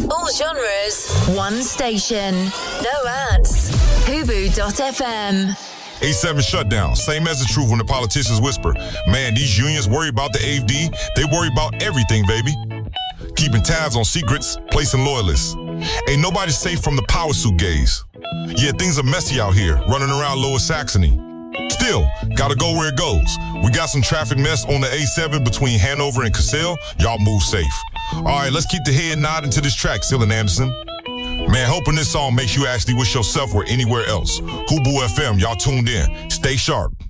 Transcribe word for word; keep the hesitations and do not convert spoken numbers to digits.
All genres, one station. No ads. Hubu dot F M. A seven shutdown. Same as the truth when the politicians whisper, man, these unions worry about the A F D. They worry about everything, baby. Keeping tabs on secrets, placing loyalists. Ain't nobody safe from the power suit gaze. Yeah, things are messy out here, running around Lower Saxony. Still, gotta go where it goes. We got some traffic mess on the A seven between Hanover and Cassell. Y'all move safe. All right, let's keep the head nodding to this track, Dylan Anderson. Man, hoping this song makes you actually wish yourself were anywhere else. Hubu F M, y'all tuned in. Stay sharp.